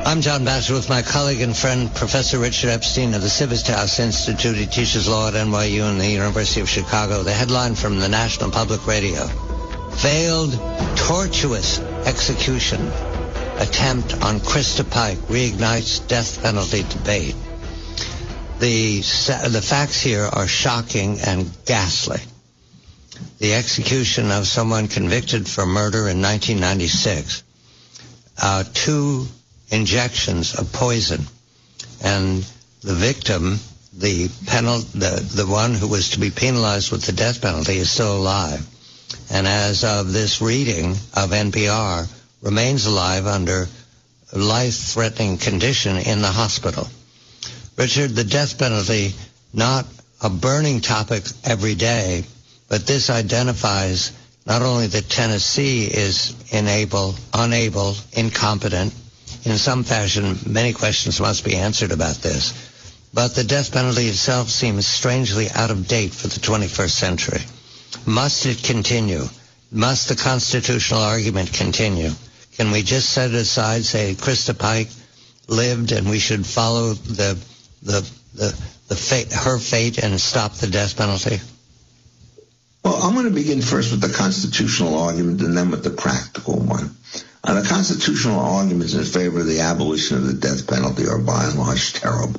I'm John Bassett with my colleague and friend, Professor Richard Epstein of the Civitas Institute. He teaches law at NYU and the University of Chicago. The headline from the National Public Radio: failed tortuous execution attempt on Krista Pike reignites death penalty debate. The facts here are shocking and ghastly. The execution of someone convicted for murder in 1996. 2 injections of poison, and the victim, the one who was to be penalized with the death penalty, is still alive, and as of this reading of NPR, remains alive under life-threatening condition in the hospital. Richard, the death penalty, not a burning topic every day, but this identifies not only that Tennessee is unable, incompetent. In some fashion, many questions must be answered about this. But the death penalty itself seems strangely out of date for the 21st century. Must it continue? Must the constitutional argument continue? Can we just set it aside, say Krista Pike lived and we should follow her fate and stop the death penalty? Well, I'm going to begin first with the constitutional argument and then with the practical one. The constitutional arguments in favor of the abolition of the death penalty are by and large terrible.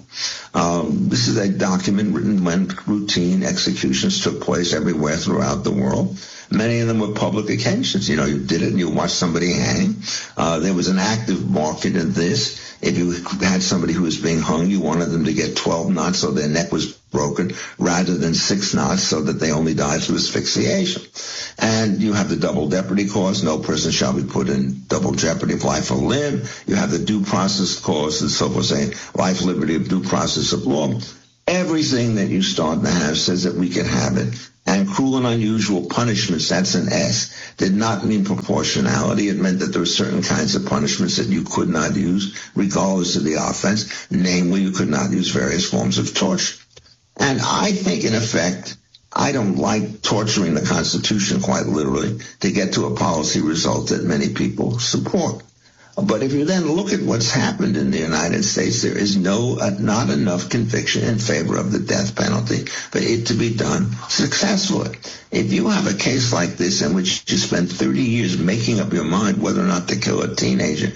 This is a document written when routine executions took place everywhere throughout the world. Many of them were public occasions. You did it and you watched somebody hang. There was an active market in this. If you had somebody who was being hung, you wanted them to get 12 knots so their neck was broken rather than 6 knots so that they only died through asphyxiation. And you have the double jeopardy clause. No person shall be put in double jeopardy of life or limb. You have the due process clause, and so forth, saying life, liberty, of due process of law. Everything that you start to have says that we can have it. And cruel and unusual punishments, that's an S, did not mean proportionality. It meant that there were certain kinds of punishments that you could not use, regardless of the offense. Namely, you could not use various forms of torture. And I think, in effect, I don't like torturing the Constitution, quite literally, to get to a policy result that many people support. But if you then look at what's happened in the United States, there is not enough conviction in favor of the death penalty for it to be done successfully. If you have a case like this in which you spend 30 years making up your mind whether or not to kill a teenager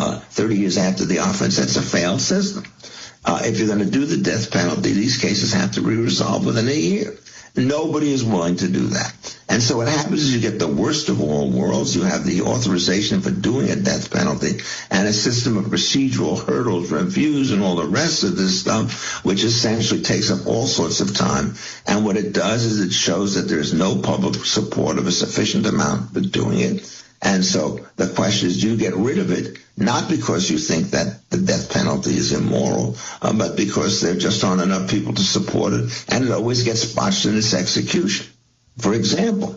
30 years after the offense, that's a failed system. If you're going to do the death penalty, these cases have to be resolved within a year. Nobody is willing to do that. And so what happens is you get the worst of all worlds. You have the authorization for doing a death penalty and a system of procedural hurdles, reviews, and all the rest of this stuff, which essentially takes up all sorts of time. And what it does is it shows that there's no public support of a sufficient amount for doing it. And so the question is, do you get rid of it? Not because you think that the death penalty is immoral, but because there just aren't enough people to support it, and it always gets botched in its execution. For example,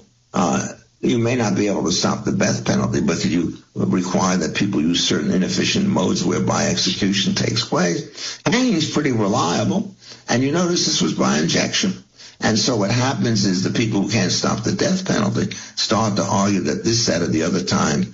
you may not be able to stop the death penalty, but you require that people use certain inefficient modes whereby execution takes place. Hanging is pretty reliable, and you notice this was by injection. And so what happens is the people who can't stop the death penalty start to argue that this, that, or the other time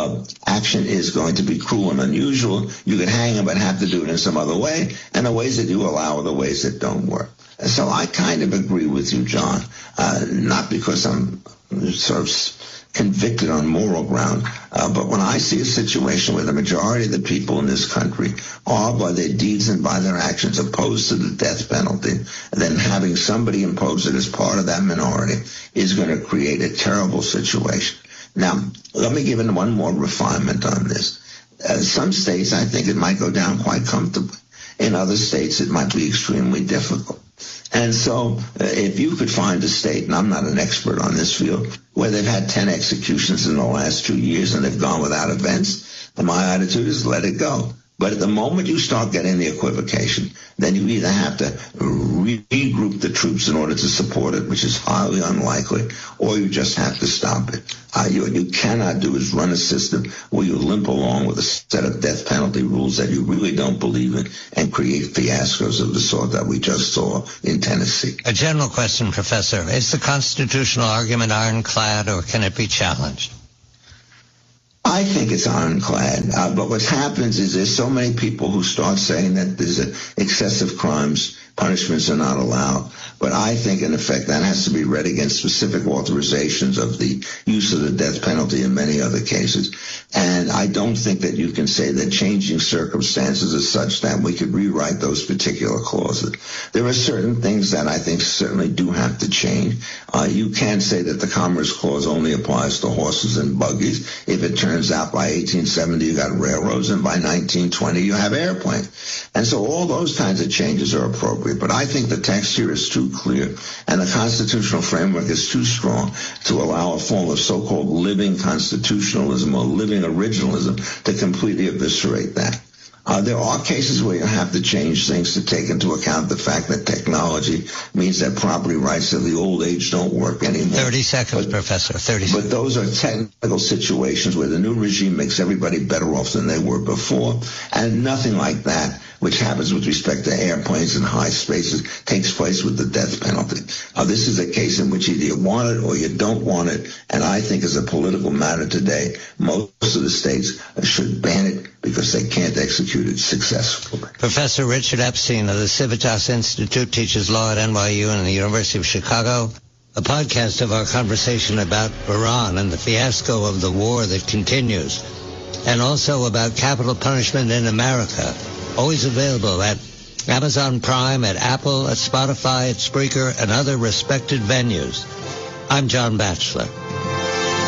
action is going to be cruel and unusual. You can hang them but have to do it in some other way, and the ways that you allow are the ways that don't work. And so I kind of agree with you, John, not because I'm sort of convicted on moral ground, but when I see a situation where the majority of the people in this country are, by their deeds and by their actions, opposed to the death penalty, then having somebody impose it as part of that minority is going to create a terrible situation. Now, let me give in one more refinement on this. Some states, I think it might go down quite comfortably. In other states, it might be extremely difficult. And so if you could find a state, and I'm not an expert on this field, where they've had 10 executions in the last 2 years and they've gone without events, my attitude is let it go. But at the moment you start getting the equivocation, then you either have to regroup the troops in order to support it, which is highly unlikely, or you just have to stop it. What you cannot do is run a system where you limp along with a set of death penalty rules that you really don't believe in and create fiascos of the sort that we just saw in Tennessee. A general question, Professor. Is the constitutional argument ironclad, or can it be challenged? I think it's ironclad. But what happens is there's so many people who start saying that there's excessive crimes, punishments are not allowed. But I think, in effect, that has to be read against specific authorizations of the use of the death penalty in many other cases. And I don't think that you can say that changing circumstances is such that we could rewrite those particular clauses. There are certain things that I think certainly do have to change. You can't say that the Commerce Clause only applies to horses and buggies. If it turns out by 1870 you got railroads and by 1920 you have airplanes. And so all those kinds of changes are appropriate. But I think the text here is too clear and the constitutional framework is too strong to allow a form of so-called living constitutionalism or living originalism to completely eviscerate that. There are cases where you have to change things to take into account the fact that technology means that property rights of the old age don't work anymore. 30 seconds, Professor, 30 seconds. But those are technical situations where the new regime makes everybody better off than they were before, and nothing like that, which happens with respect to airplanes and high spaces, takes place with the death penalty. This is a case in which either you want it or you don't want it, and I think as a political matter today, most of the states should ban it because they can't execute it successfully. Professor Richard Epstein of the Civitas Institute teaches law at NYU and the University of Chicago. A podcast of our conversation about Iran and the fiasco of the war that continues, and also about capital punishment in America. Always available at Amazon Prime, at Apple, at Spotify, at Spreaker, and other respected venues. I'm John Batchelor.